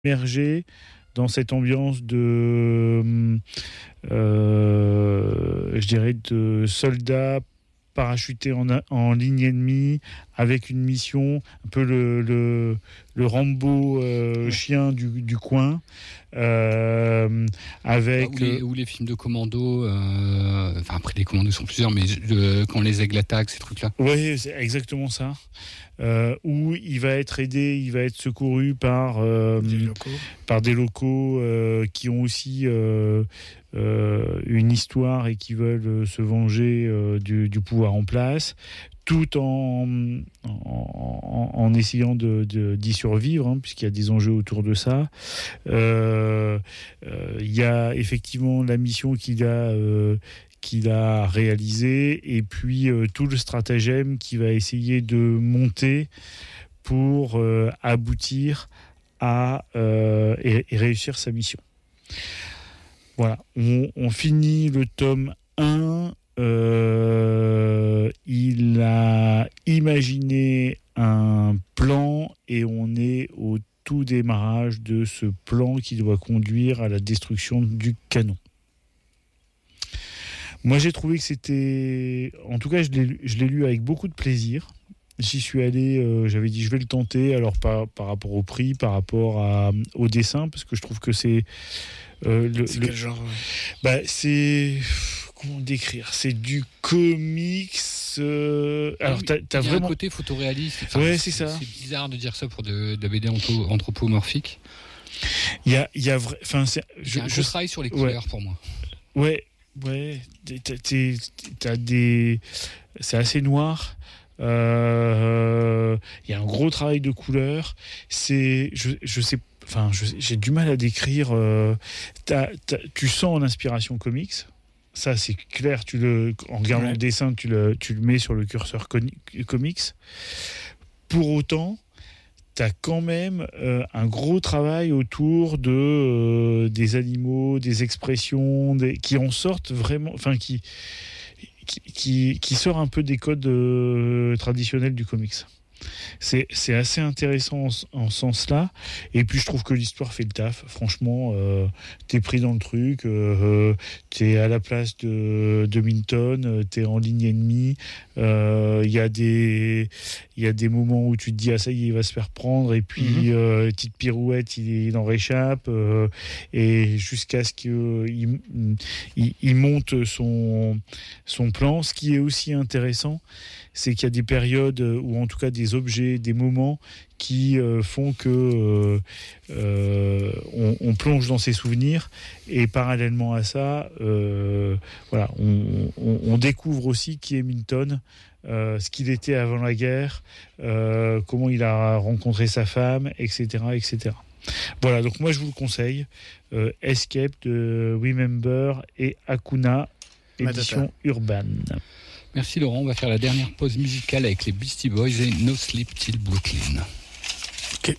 immergé dans cette ambiance de, je dirais, de soldats parachutés en ligne ennemie, avec une mission, un peu le Rambo chien du coin, avec... Ou les films de commando, enfin après les commandos sont plusieurs, mais quand les aigles attaquent, ces trucs-là. Oui, c'est exactement ça. Où il va être aidé, il va être secouru par des locaux qui ont aussi une histoire et qui veulent se venger du pouvoir en place, tout en essayant d'y survivre, puisqu'il y a des enjeux autour de ça. Il y a effectivement la mission qu'il a réalisé, et puis tout le stratagème qu'il va essayer de monter pour aboutir à et réussir sa mission. Voilà, on finit le tome 1. Il a imaginé un plan et on est au tout démarrage de ce plan qui doit conduire à la destruction du canon. Moi, j'ai trouvé que c'était... En tout cas, je l'ai lu avec beaucoup de plaisir. J'y suis allé, j'avais dit je vais le tenter, alors par rapport au prix, par rapport au dessin, parce que je trouve que c'est... quel genre c'est... Comment décrire ? C'est du comics... Alors, t'as vraiment... un côté photoréaliste. Ouais, c'est ça. C'est bizarre de dire ça pour de la BD anthropomorphique. Il y a un gros travail sur les couleurs, pour moi. Ouais, t'as des... C'est assez noir. Il y a un gros travail de couleurs. C'est... Je sais... j'ai du mal à décrire. Tu sens l'inspiration comics. Ça, c'est clair. En regardant le dessin, tu le mets sur le curseur comics. Pour autant, tu as quand même un gros travail autour des animaux, des expressions, qui en sortent vraiment, qui sort un peu des codes traditionnels du comics. C'est assez intéressant en ce sens-là. Et puis je trouve que l'histoire fait le taf. Franchement, t'es pris dans le truc, t'es à la place de Minton, t'es en ligne ennemie. Il y a des moments où tu te dis ah ça y est, il va se faire prendre, et puis petite pirouette, il en réchappe, et jusqu'à ce qu'il monte son plan. Ce qui est aussi intéressant, c'est qu'il y a des périodes, ou en tout cas des objets, des moments qui font que on plonge dans ses souvenirs, et parallèlement à ça, on découvre aussi qui est Minton, ce qu'il était avant la guerre, comment il a rencontré sa femme, etc., etc. Voilà, donc moi je vous le conseille, Escape de Remember et Hakuna, édition Urban. Merci Laurent, on va faire la dernière pause musicale avec les Beastie Boys et No Sleep Till Brooklyn.